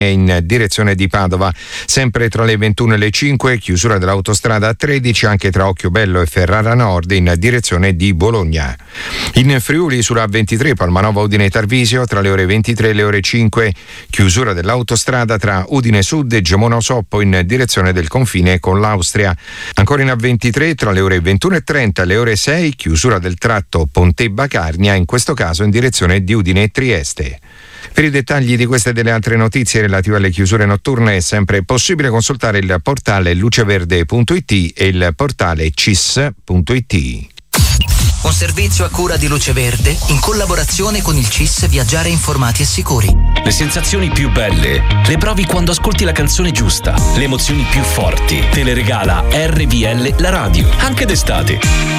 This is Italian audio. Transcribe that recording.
in direzione di Padova, sempre tra le 21 e le 5, chiusura dell'autostrada A13 anche tra Occhiobello e Ferrara Nord in direzione di Bologna. In Friuli sulla A23 Palmanova Udine Tarvisio tra le ore 23 e le ore 5, chiusura dell'autostrada tra Udine Sud e Gemona Osoppo in direzione del confine con l'Austria. Ancora in A23 tra le ore 21:30 e le ore 6, chiusura del tratto Pontebba Carnia, in questo caso in direzione di Udine e Trieste. Per i dettagli di queste e delle altre notizie relative alle chiusure notturne è sempre possibile consultare il portale luceverde.it e il portale cis.it. Un servizio a cura di Luce Verde in collaborazione con il CIS Viaggiare informati e sicuri. Le sensazioni più belle le provi quando ascolti la canzone giusta. Le emozioni più forti te le regala RVL la radio, anche d'estate.